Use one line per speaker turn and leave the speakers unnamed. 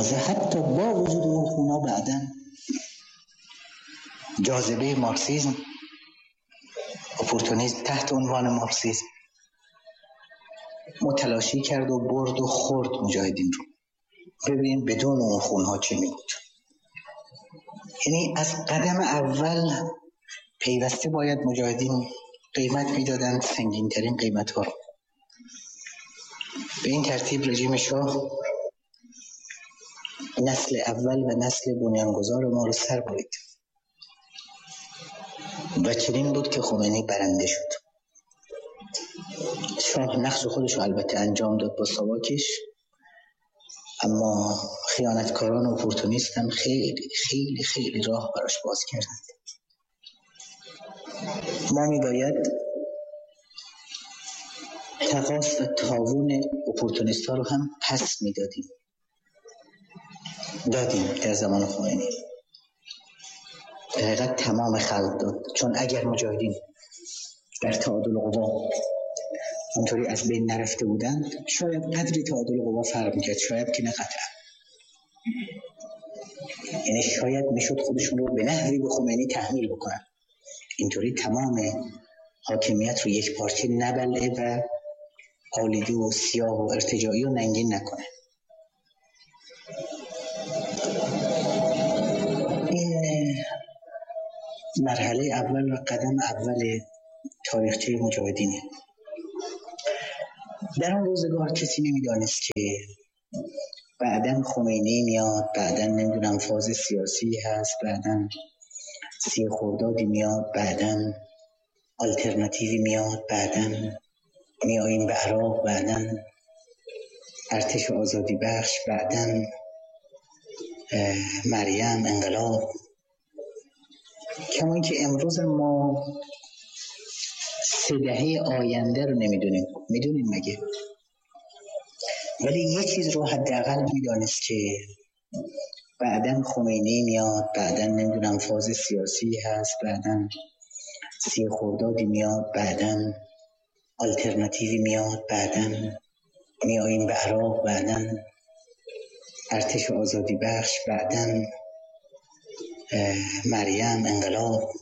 تازه حتی با وجود اون خونها بعداً جاذبه مارکسیسم، اپورتونیسم تحت عنوان مارکسیسم متلاشی کرد و برد و خورد مجاهدین رو. ببین بدون اون خونها چی می بود. یعنی از قدم اول پیوسته باید مجاهدین قیمت میدادن، سنگین ترین قیمت ها رو. به این ترتیب رژیم شاه نسل اول و نسل بنیانگذار ما رو سر برید و چنین بود که خمینی برنده شد. شاه نقش خودش رو البته انجام داد با ساواکش، اما خیانتکاران و اپورتونیست هم خیلی خیلی خیلی راه براش باز کردند. ما میباید تقاص و تاوون اپورتونیست ها رو هم پس میدادیم، دادیم در زمان خمینی. در حقیقت تمام خلق داد، چون اگر مجاهدین در تعادل قوا اونطوری از بین نرفته بودند شاید قدری تعادل قوا فرق میکرد، شاید که نه قطعا. یعنی شاید میشد خودشون رو به نحوی به خمینی تحمیل بکنن، اینطوری تمام حاکمیت رو یک پارچه نبلعه و آلیده و سیاه و ارتجاعی و ننگین نکنه. این مرحله اول و قدم اول تاریخچه مجاهدینه. در اون روزگار کسی نمیدانست که بعداً خمینی میاد، بعداً نمیدونم فاز سیاسی هست، بعداً 30 خردادی میاد، بعداً آلترناتیوی میاد، بعداً میاییم به عراق، بعداً ارتش آزادی بخش، بعداً مریم، انقلاب. کما اینکه امروز ما 3 دهه آینده رو نمیدونیم. میدونیم مگه؟ ولی یه چیز رو حداقل میدانست که بعداً خمینی میاد، بعداً نمیدونم فاز سیاسی هست، بعداً 30 خردادی میاد، بعداً آلترناتیوی میاد، بعداً میاییم به عراق، بعداً ارتش آزادی بخش، بعداً مریم، انقلاب.